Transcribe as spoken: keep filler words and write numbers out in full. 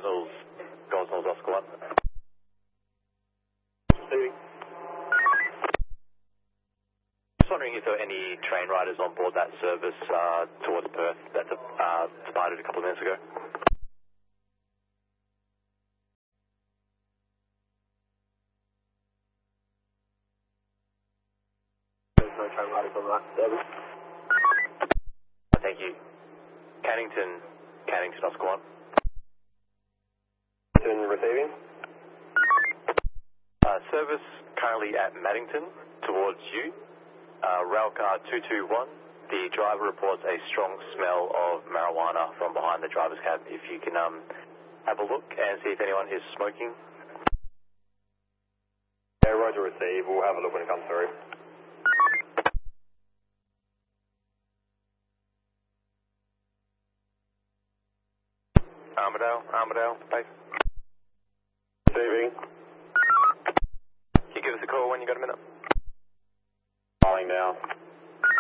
Gosnells, Gosnells Oscar one. Receiving. Just wondering if there were any train riders on board that service uh, towards Perth that uh, departed a couple of minutes ago. There's no train riders on that service. Thank you. Cannington, Cannington Oscar one. Receiving. Uh, service currently at Maddington towards you. Uh, Railcar two two one. The driver reports a strong smell of marijuana from behind the driver's cab. If you can um, have a look and see if anyone is smoking. Yeah, roger, receive. We'll have a look when it comes through. Armadale, Armadale, base. Receiving. You give us a call when you got a minute. Calling now.